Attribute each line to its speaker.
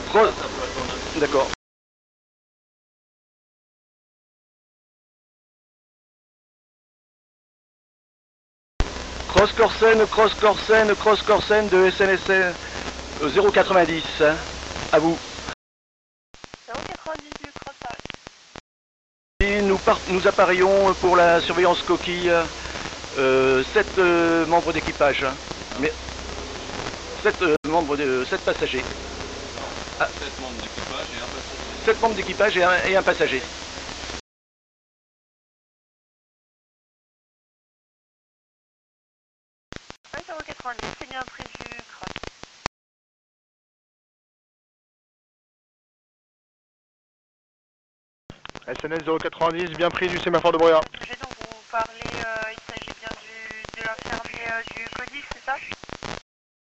Speaker 1: D'accord. Cross Corsen de SNSN 090. À vous.
Speaker 2: 090 du Cross Paris.
Speaker 1: Et nous apparions pour la surveillance coquille 7 membres d'équipage. Mais 7 passagers.
Speaker 3: Ah. 7 membres d'équipage et un passager.
Speaker 1: 7 membres d'équipage et un passager.
Speaker 2: Oui, 090, c'est bien prévu, Cross.
Speaker 4: SNS 090, bien pris du sémaphore de Bruyas.
Speaker 2: Je vais donc vous parler, il s'agit bien de l'infirmier du CODIF, c'est ça?